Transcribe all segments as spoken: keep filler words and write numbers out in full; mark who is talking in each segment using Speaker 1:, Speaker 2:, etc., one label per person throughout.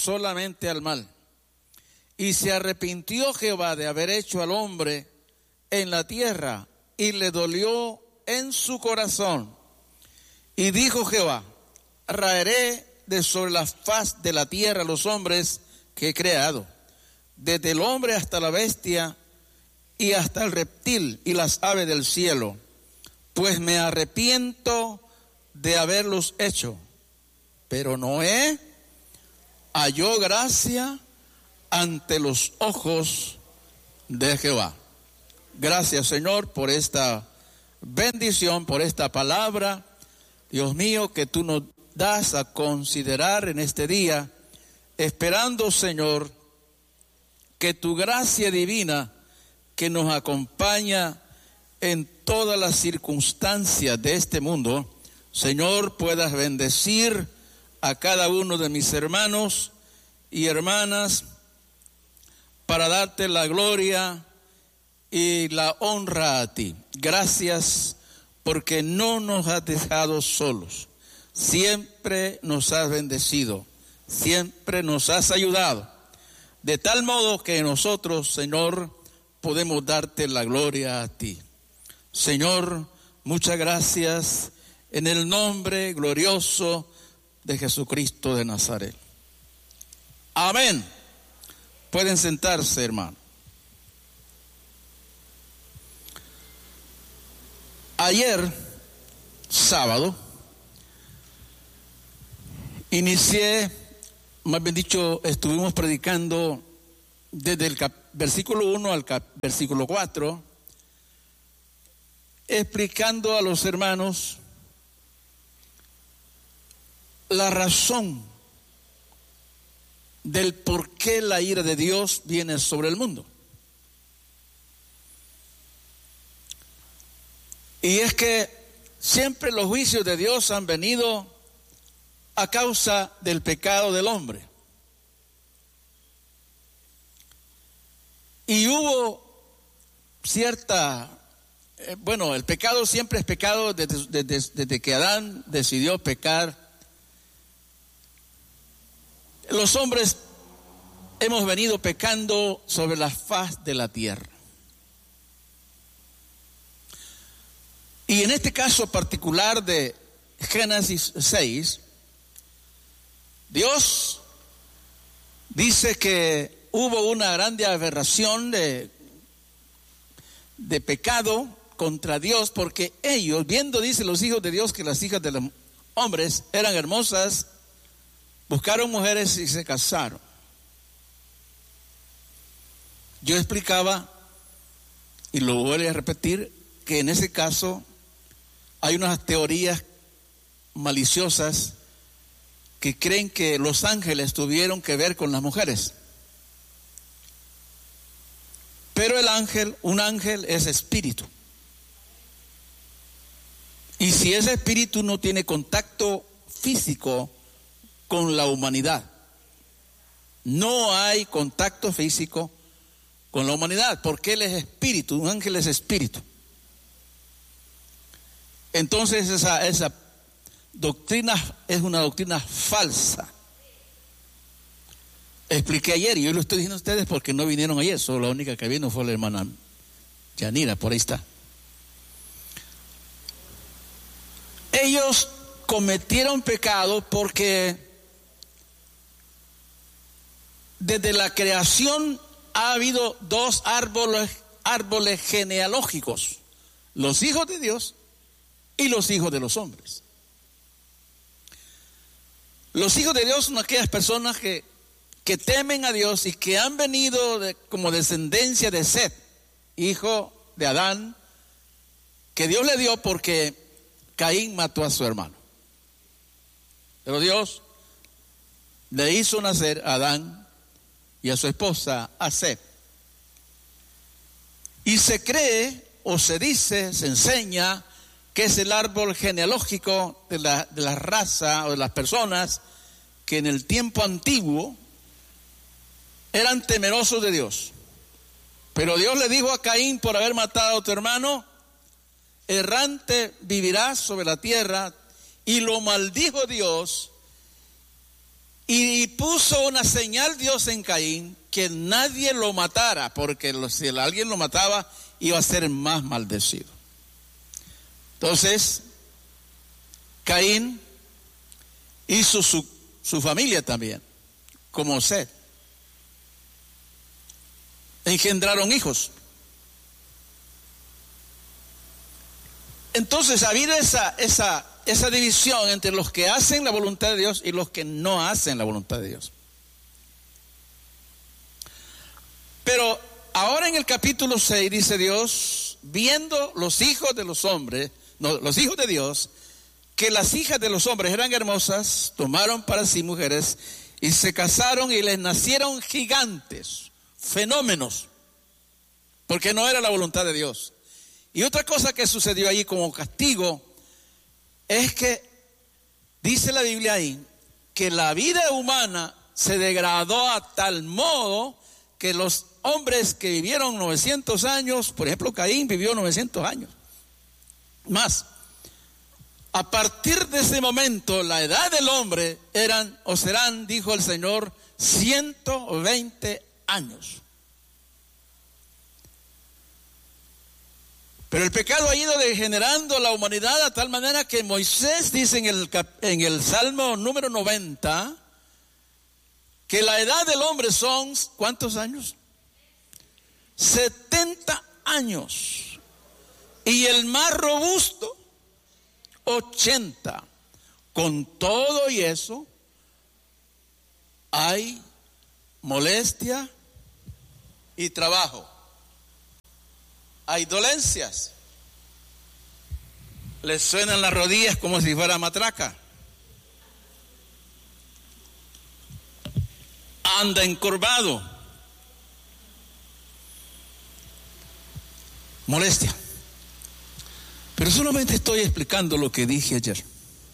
Speaker 1: solamente al mal. Y se arrepintió Jehová de haber hecho al hombre en la tierra, y le dolió en su corazón. Y dijo Jehová: raeré de sobre la faz de la tierra los hombres que he creado, desde el hombre hasta la bestia, y hasta el reptil y las aves del cielo, pues me arrepiento de haberlos hecho. Pero Noé halló gracia ante los ojos de Jehová. Gracias, Señor, por esta bendición, por esta palabra, Dios mío, que tú nos das a considerar en este día, esperando, Señor, que tu gracia divina, que nos acompaña en todas las circunstancias de este mundo, Señor, puedas bendecir a cada uno de mis hermanos y hermanas para darte la gloria y la honra a ti. Gracias porque no nos has dejado solos. Siempre nos has bendecido, siempre nos has ayudado, de tal modo que nosotros, Señor, podemos darte la gloria a ti. Señor, muchas gracias en el nombre glorioso de Jesucristo de Nazaret. Amén. Pueden sentarse, hermano. Ayer, sábado, inicié, más bien dicho, estuvimos predicando desde el cap- versículo uno al cap- versículo cuatro, explicando a los hermanos la razón del por qué la ira de Dios viene sobre el mundo. Y es que siempre los juicios de Dios han venido a causa del pecado del hombre. Y hubo cierta, eh, bueno, el pecado siempre es pecado desde, desde, desde que Adán decidió pecar. Los hombres hemos venido pecando sobre la faz de la tierra. Y en este caso particular de Génesis seis, Dios dice que hubo una grande aberración de, de pecado contra Dios, porque ellos, viendo, dice, los hijos de Dios, que las hijas de los hombres eran hermosas, buscaron mujeres y se casaron. Yo explicaba, y lo voy a repetir, que en ese caso hay unas teorías maliciosas que creen que los ángeles tuvieron que ver con las mujeres. Pero el ángel, un ángel es espíritu. Y si ese espíritu no tiene contacto físico con la humanidad, no hay contacto físico con la humanidad, porque él es espíritu, un ángel es espíritu. Entonces esa, esa doctrina es una doctrina falsa. Expliqué ayer, y yo lo estoy diciendo a ustedes porque no vinieron ayer, solo la única que vino fue la hermana Yanira, por ahí está. Ellos cometieron pecado porque desde la creación ha habido dos árboles, árboles genealógicos, los hijos de Dios y los hijos de los hombres. Los hijos de Dios son aquellas personas que, que temen a Dios y que han venido de, como descendencia de Set, hijo de Adán, que Dios le dio porque Caín mató a su hermano. Pero Dios le hizo nacer a Adán y a su esposa, a Set. Y se cree, o se dice, se enseña, que es el árbol genealógico de la, de la raza o de las personas que en el tiempo antiguo eran temerosos de Dios. Pero Dios le dijo a Caín, por haber matado a tu hermano, errante vivirás sobre la tierra, y lo maldijo Dios, Y puso una señal Dios en Caín, que nadie lo matara, porque si alguien lo mataba, iba a ser más maldecido. Entonces, Caín hizo su, su familia también, como Set. Engendraron hijos. Entonces, ha habido esa, esa, esa división entre los que hacen la voluntad de Dios y los que no hacen la voluntad de Dios. Pero ahora en el capítulo seis dice Dios, viendo los hijos de los hombres, no, los hijos de Dios, que las hijas de los hombres eran hermosas, tomaron para sí mujeres y se casaron y les nacieron gigantes, fenómenos, porque no era la voluntad de Dios. Y otra cosa que sucedió allí como castigo es que dice la Biblia ahí que la vida humana se degradó a tal modo que los hombres que vivieron novecientos años, por ejemplo Caín vivió novecientos años más, a partir de ese momento la edad del hombre eran o serán, dijo el Señor, ciento veinte años. Pero el pecado ha ido degenerando la humanidad a tal manera que Moisés dice en el, en el Salmo número noventa que la edad del hombre son, ¿cuántos años? setenta años. Y el más robusto, ochenta. Con todo y eso, hay molestia y trabajo. Hay dolencias. Les suenan las rodillas como si fuera matraca. Anda encorvado. Molestia. Pero solamente estoy explicando lo que dije ayer.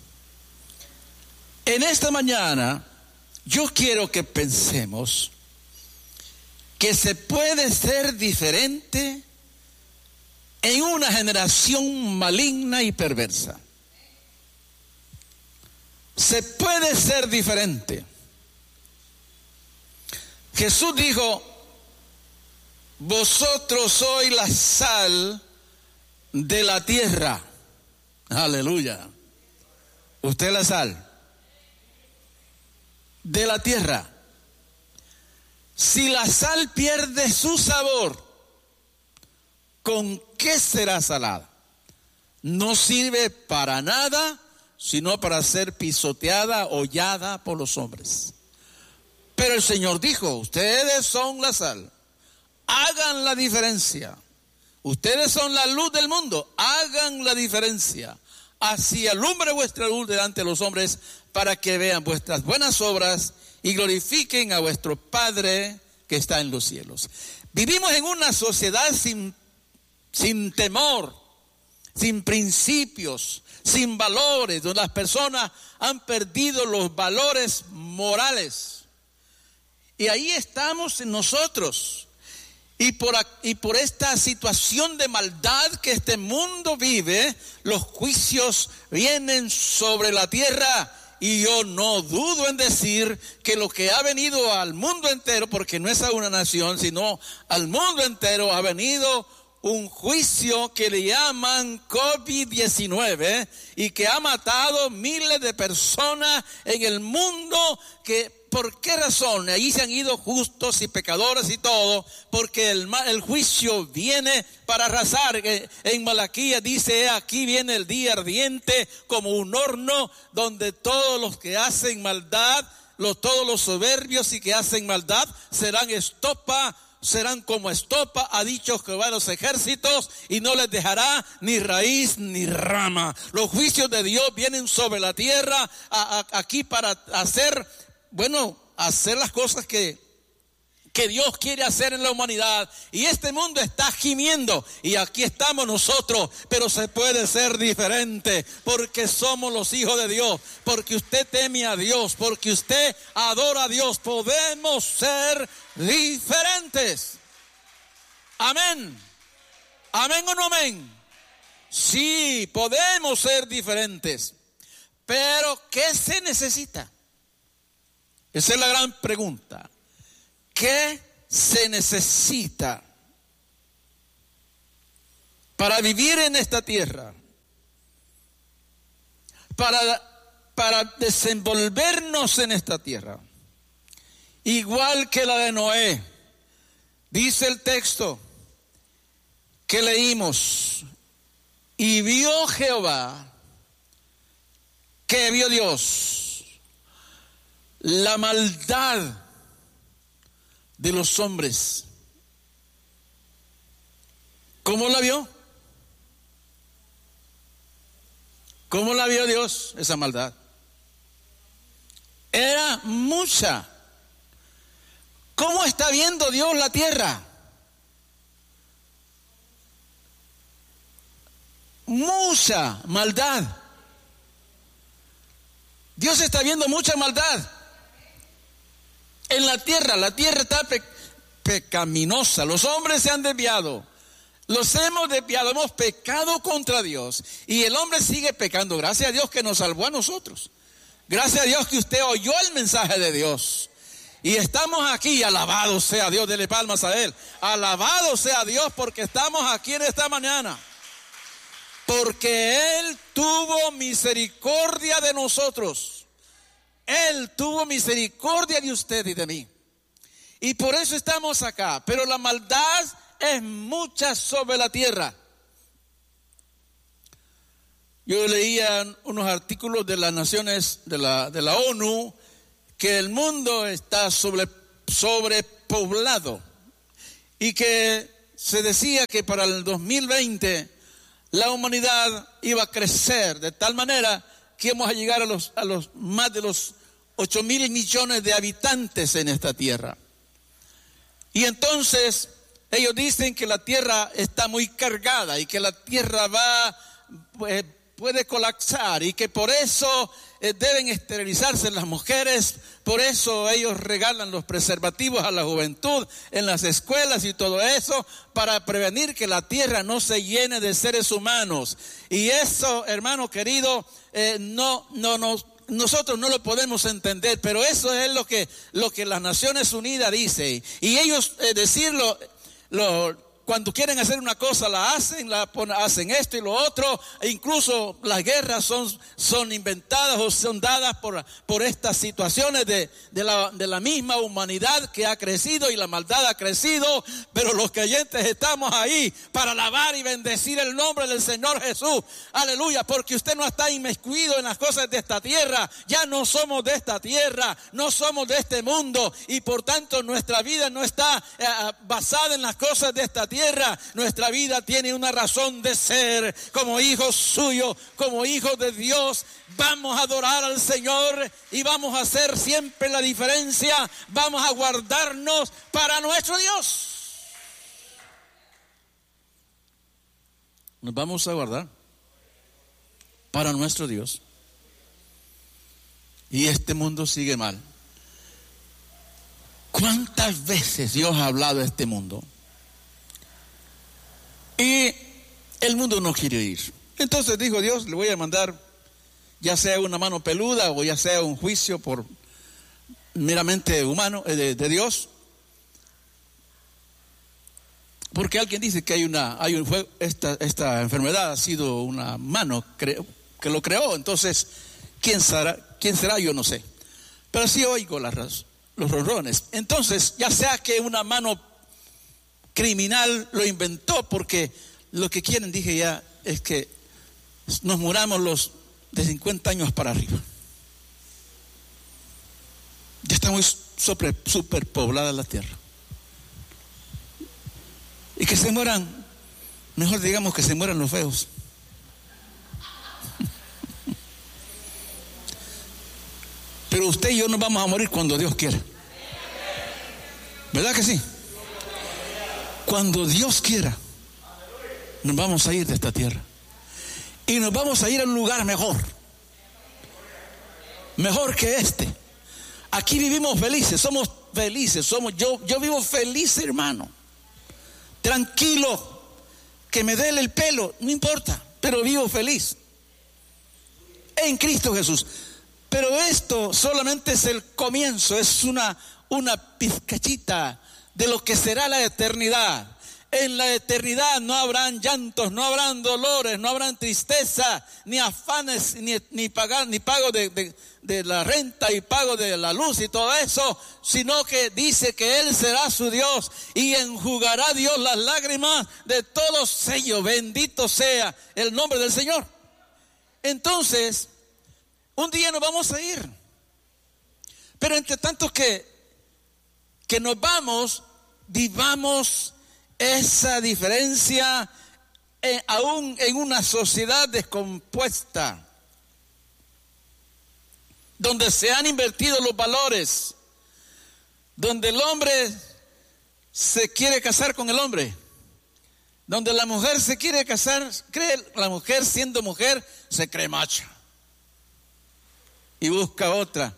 Speaker 1: En esta mañana, yo quiero que pensemos que se puede ser diferente en una generación maligna y perversa. Se puede ser diferente. Jesús dijo, vosotros sois la sal de la tierra. Aleluya. Usted es la sal de la tierra. Si la sal pierde su sabor, ¿con qué será salada? No sirve para nada, sino para ser pisoteada, hollada por los hombres. Pero el Señor dijo, ustedes son la sal, hagan la diferencia. Ustedes son la luz del mundo, hagan la diferencia. Así alumbre vuestra luz delante de los hombres, para que vean vuestras buenas obras y glorifiquen a vuestro Padre que está en los cielos. Vivimos en una sociedad sin sin temor, sin principios, sin valores, donde las personas han perdido los valores morales. Y ahí estamos nosotros. Y por, y por esta situación de maldad que este mundo vive, los juicios vienen sobre la tierra. Y yo no dudo en decir que lo que ha venido al mundo entero, porque no es a una nación, sino al mundo entero, ha venido un juicio que le llaman COVID diecinueve y que ha matado miles de personas en el mundo. Que ¿por qué razón? Allí se han ido justos y pecadores y todo, porque el, el juicio viene para arrasar. En Malaquías dice, aquí viene el día ardiente como un horno, donde todos los que hacen maldad, los, todos los soberbios y que hacen maldad serán estopa, serán como estopa, ha dicho Jehová de los ejércitos, y no les dejará ni raíz ni rama. Los juicios de Dios vienen sobre la tierra a, a, aquí para hacer, bueno, hacer las cosas que, que Dios quiere hacer en la humanidad. Y este mundo está gimiendo, y aquí estamos nosotros, pero se puede ser diferente, porque somos los hijos de Dios, porque usted teme a Dios, porque usted adora a Dios. Podemos ser diferentes. Amén. Amén o no amén. Sí, podemos ser diferentes. Pero ¿qué se necesita? Esa es la gran pregunta. ¿Qué se necesita para vivir en esta tierra? Para, para desenvolvernos en esta tierra. Igual que la de Noé. Dice el texto que leímos. Y vio Jehová, que vio Dios, la maldad de los hombres. ¿Cómo la vio? ¿Cómo la vio Dios, esa maldad? Era mucha. ¿Cómo está viendo Dios la tierra? Mucha maldad. Dios está viendo mucha maldad en la tierra. La tierra está pe- pecaminosa. Los hombres se han desviado. Los hemos desviado, hemos pecado contra Dios. Y el hombre sigue pecando. Gracias a Dios que nos salvó a nosotros. Gracias a Dios que usted oyó el mensaje de Dios. Y estamos aquí, alabado sea Dios, dele palmas a Él. Alabado sea Dios porque estamos aquí en esta mañana. Porque Él tuvo misericordia de nosotros. Él tuvo misericordia de usted y de mí. Y por eso estamos acá. Pero la maldad es mucha sobre la tierra. Yo leía unos artículos de las Naciones, de la, de la ONU, que el mundo está sobre, sobrepoblado. Y que se decía que para el dos mil veinte... la humanidad iba a crecer de tal manera que íbamos a llegar a los, a los más de los ocho mil millones de habitantes en esta tierra. Y entonces ellos dicen que la tierra está muy cargada y que la tierra va, eh, puede colapsar y que por eso eh, deben esterilizarse las mujeres. Por eso ellos regalan los preservativos a la juventud en las escuelas y todo eso, para prevenir que la tierra no se llene de seres humanos. Y eso, hermano querido, eh, no, no, no, nosotros no lo podemos entender, pero eso es lo que, lo que las Naciones Unidas dice. Y ellos eh, decirlo, lo, cuando quieren hacer una cosa la hacen, la ponen, hacen esto y lo otro, e incluso las guerras son, son inventadas o son dadas por, por estas situaciones de, de, la, de la misma humanidad que ha crecido y la maldad ha crecido. Pero los creyentes estamos ahí para alabar y bendecir el nombre del Señor Jesús. Aleluya, porque usted no está inmiscuido en las cosas de esta tierra. Ya no somos de esta tierra, no somos de este mundo, y por tanto nuestra vida no está eh, basada en las cosas de esta tierra. Tierra, nuestra vida tiene una razón de ser como hijos suyos, como hijos de Dios. Vamos a adorar al Señor y vamos a hacer siempre la diferencia. Vamos a guardarnos para nuestro Dios. Nos vamos a guardar para nuestro Dios. Y este mundo sigue mal. ¿Cuántas veces Dios ha hablado de este mundo? Y el mundo no quiere ir. Entonces dijo Dios, le voy a mandar ya sea una mano peluda o ya sea un juicio por meramente humano, eh, de, de Dios. Porque alguien dice que hay una, hay un esta, esta enfermedad ha sido una mano cre, que lo creó. Entonces, ¿quién será? ¿Quién será? Yo no sé. Pero sí oigo las, los ronrones. Entonces, ya sea que una mano criminal lo inventó, porque lo que quieren, dije ya, es que nos muramos los de cincuenta años para arriba. Ya está muy super, superpoblada la tierra. Y que se mueran, mejor digamos que se mueran los feos. Pero usted y yo nos vamos a morir cuando Dios quiera. ¿Verdad que sí? Cuando Dios quiera, nos vamos a ir de esta tierra. Y nos vamos a ir a un lugar mejor. Mejor que este. Aquí vivimos felices, somos felices. Somos, yo, yo vivo feliz, hermano. Tranquilo. Que me dé el pelo, no importa. Pero vivo feliz. En Cristo Jesús. Pero Pero esto solamente es el comienzo, es una, una pizcachita de lo que será la eternidad. En la eternidad no habrán llantos, no habrán dolores, no habrán tristeza, ni afanes, ni, ni pagar, ni pago de, de, de la renta y pago de la luz y todo eso, sino que dice que Él será su Dios y enjugará Dios las lágrimas de todos ellos. Bendito sea el nombre del Señor. Entonces, un día nos vamos a ir, pero entre tanto que, que nos vamos, vivamos esa diferencia eh, aún en una sociedad descompuesta, donde se han invertido los valores, donde el hombre se quiere casar con el hombre, donde la mujer se quiere casar, cree la mujer siendo mujer se cree macha y busca otra,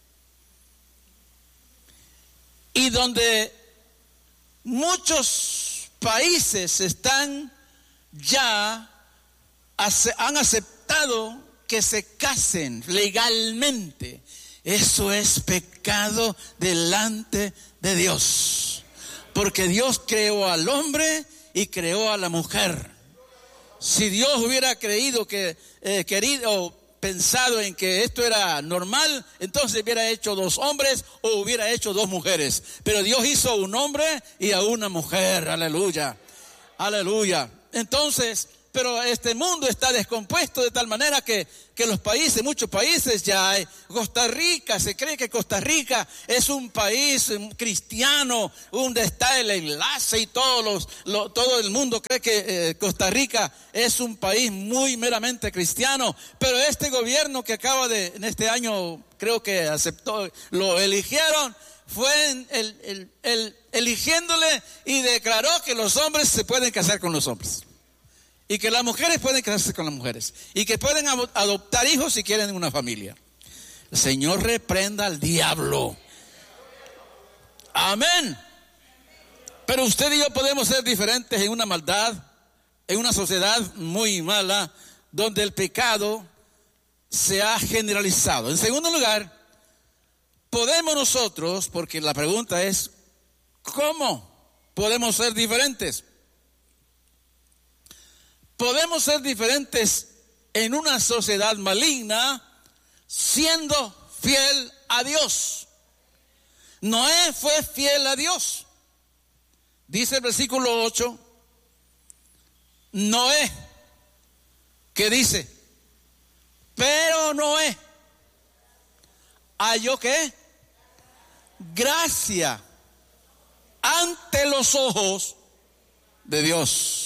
Speaker 1: y donde muchos países están ya, han aceptado que se casen legalmente. Eso es pecado delante de Dios, porque Dios creó al hombre y creó a la mujer. Si Dios hubiera creído que, eh, querido, pensado en que esto era normal, entonces hubiera hecho dos hombres o hubiera hecho dos mujeres. Pero Dios hizo un hombre y a una mujer. Aleluya, aleluya. Entonces, pero este mundo está descompuesto de tal manera que, que los países, muchos países ya hay. Costa Rica, se cree que Costa Rica es un país cristiano, donde está el enlace y todos los, lo, todo el mundo cree que eh, Costa Rica es un país muy meramente cristiano. Pero este gobierno que acaba de, en este año creo que aceptó, lo eligieron, fue el, el, el, eligiéndole y declaró que los hombres se pueden casar con los hombres. Y que las mujeres pueden casarse con las mujeres. Y que pueden adoptar hijos si quieren una familia. El Señor reprenda al diablo. Amén. Pero usted y yo podemos ser diferentes en una maldad, en una sociedad muy mala, donde el pecado se ha generalizado. En segundo lugar, podemos nosotros, porque la pregunta es, ¿cómo podemos ser diferentes? Podemos ser diferentes en una sociedad maligna siendo fiel a Dios. Noé fue fiel a Dios. Dice el versículo ocho, Noé, ¿qué dice? Pero Noé halló ¿qué? Gracia ante los ojos de Dios.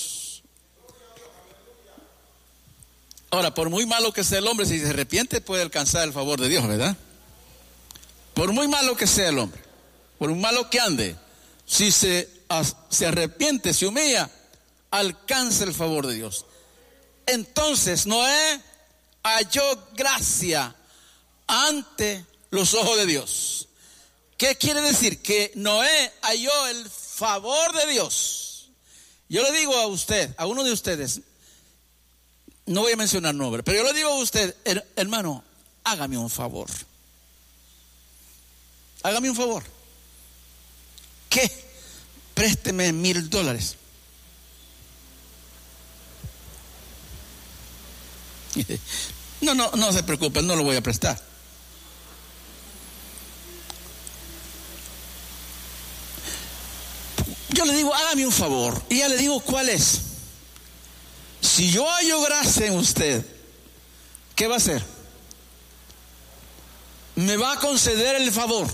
Speaker 1: Ahora, por muy malo que sea el hombre, si se arrepiente puede alcanzar el favor de Dios, ¿verdad? Por muy malo que sea el hombre, por muy malo que ande, si se, se arrepiente, se humilla, alcanza el favor de Dios. Entonces Noé halló gracia ante los ojos de Dios. ¿Qué quiere decir? Que Noé halló el favor de Dios. Yo le digo a usted, a uno de ustedes, no voy a mencionar nombre, pero yo le digo a usted, hermano, hágame un favor. Hágame un favor. ¿Qué? Présteme mil dólares. No, no, no se preocupe, no lo voy a prestar. Yo le digo, hágame un favor, y ya le digo cuál es. Si yo hallo gracia en usted, ¿qué va a hacer? Me va a conceder el favor.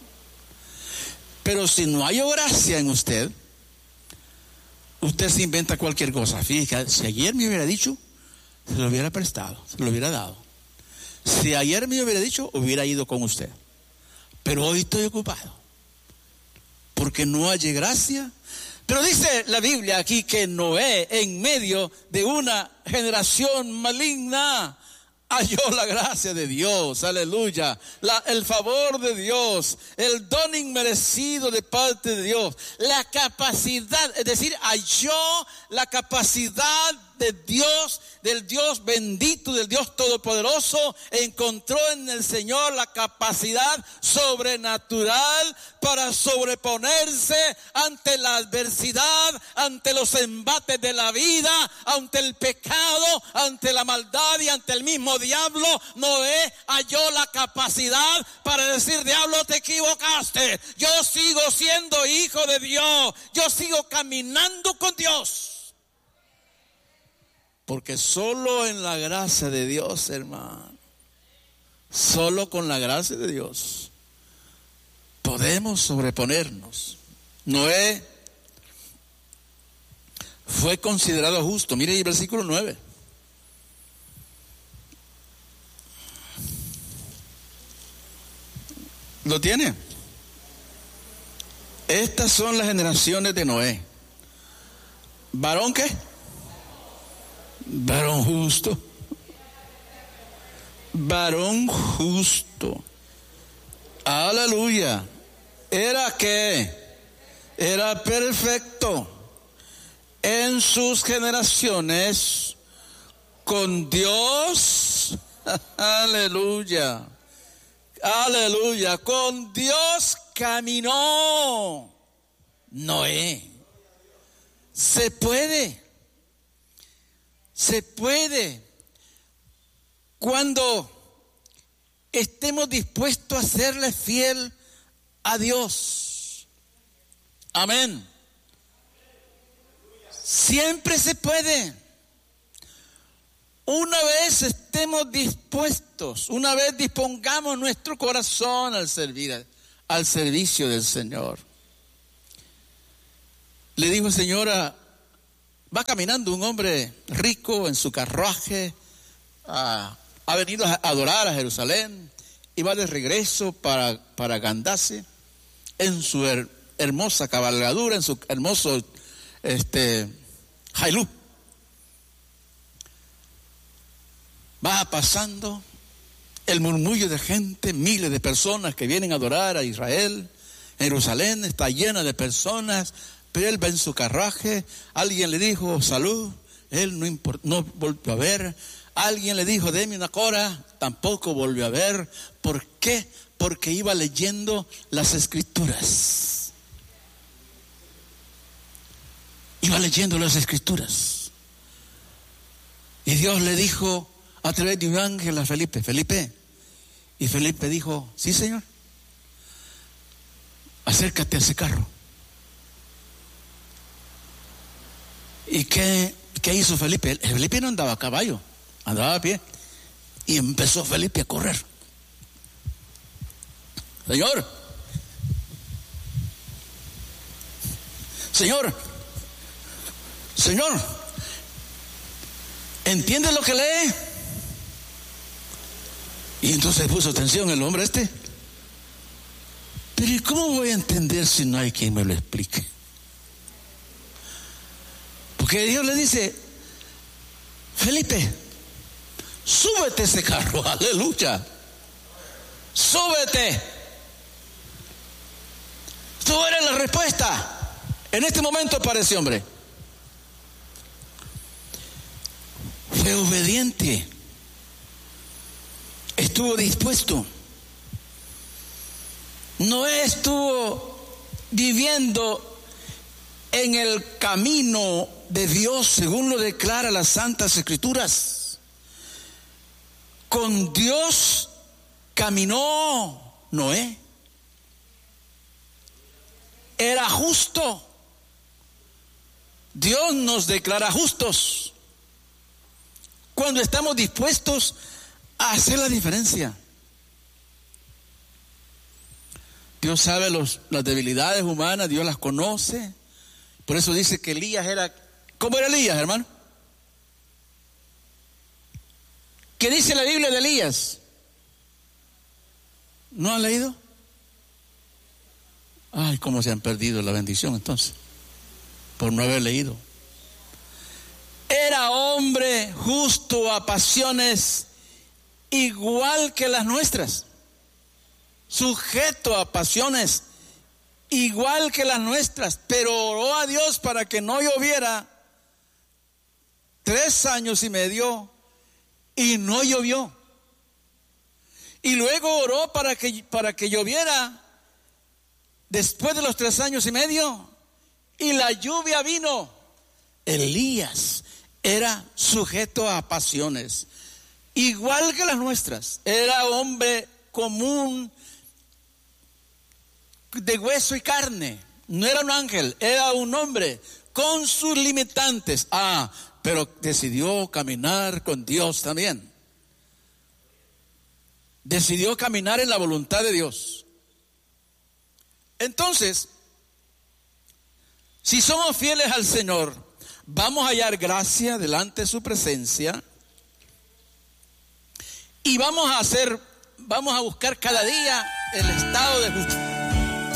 Speaker 1: Pero si no hallo gracia en usted, usted se inventa cualquier cosa. Fíjate, si ayer me hubiera dicho, se lo hubiera prestado, se lo hubiera dado. Si ayer me hubiera dicho, hubiera ido con usted. Pero hoy estoy ocupado, porque no hallé gracia. Pero dice la Biblia aquí que Noé, en medio de una generación maligna, halló la gracia de Dios, aleluya, la, el favor de Dios, el don inmerecido de parte de Dios, la capacidad, es decir, halló la capacidad de Dios, del Dios bendito, del Dios todopoderoso, encontró en el Señor la capacidad sobrenatural para sobreponerse ante la adversidad, ante los embates de la vida, ante el pecado, ante la maldad y ante el mismo diablo. Noé halló la capacidad para decir: diablo, te equivocaste, yo sigo siendo hijo de Dios, yo sigo caminando con Dios. Porque solo en la gracia de Dios, hermano, solo con la gracia de Dios podemos sobreponernos. Noé fue considerado justo. Mire el versículo nueve. ¿Lo tiene? Estas son las generaciones de Noé. ¿Varón qué? Varón justo. Varón justo. Aleluya. ¿Era qué? Era perfecto en sus generaciones con Dios. Aleluya. Aleluya. Con Dios caminó Noé. Se puede. Se puede. Cuando estemos dispuestos a serle fiel a Dios. Amén. Siempre se puede. Una vez estemos dispuestos, una vez dispongamos nuestro corazón al servir, al servicio del Señor. Le dijo: señora, va caminando un hombre rico en su carruaje, ah, ha venido a adorar a Jerusalén y va de regreso para, para Gandase en su her, hermosa cabalgadura, en su hermoso este, jailú. Va pasando el murmullo de gente, miles de personas que vienen a adorar a Israel. Jerusalén está llena de personas, pero él va en su carruaje. Alguien le dijo: salud, él no, import, no volvió a ver. Alguien le dijo: deme una cora, tampoco volvió a ver. ¿Por qué? Porque iba leyendo las escrituras. Iba leyendo las escrituras. Y Dios le dijo a través de un ángel a Felipe: Felipe. Y Felipe dijo: sí, Señor. Acércate a ese carro. ¿Y qué, qué hizo Felipe? Felipe no andaba a caballo, andaba a pie. Y empezó Felipe a correr. Señor. Señor. Señor. ¿Entiende lo que lee? Y entonces puso atención el hombre este. Pero ¿y cómo voy a entender si no hay quien me lo explique? Porque Dios le dice: Felipe, súbete ese carro, aleluya. Súbete. Tú eres la respuesta. En este momento para ese hombre. Fue obediente. Estuvo dispuesto. Noé estuvo viviendo en el camino de Dios según lo declara las Santas Escrituras. Con Dios caminó Noé. Era justo. Dios nos declara justos cuando estamos dispuestos a hacer la diferencia. Dios sabe los, las debilidades humanas, Dios las conoce. Por eso dice que Elías era... ¿Cómo era Elías, hermano? ¿Qué dice la Biblia de Elías? ¿No han leído? Ay, cómo se han perdido la bendición entonces, por no haber leído. Era hombre justo a pasiones igual que las nuestras, sujeto a pasiones igual que las nuestras, pero oró a Dios para que no lloviera tres años y medio y no llovió. Y luego oró para que, para que lloviera después de los tres años y medio, y la lluvia vino. Elías era sujeto a pasiones, igual que las nuestras. Era hombre común, de hueso y carne. No era un ángel, era un hombre con sus limitantes. Ah, pero decidió caminar con Dios también. Decidió caminar en la voluntad de Dios. Entonces, si somos fieles al Señor, vamos a hallar gracia delante de su presencia y vamos a hacer, vamos a buscar cada día el estado de justicia